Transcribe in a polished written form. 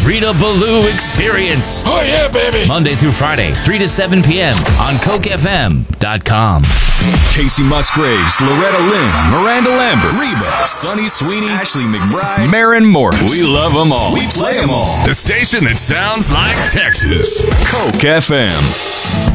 Rita Ballou Experience. Oh, yeah, baby. Monday through Friday, 3 to 7 p.m. on CokeFM.com. Casey Musgraves, Loretta Lynn, Miranda Lambert, Reba, Sonny Sweeney, Ashley McBride, Maren Morris. We love them all. We play them all. The station that sounds like Texas. Coke FM.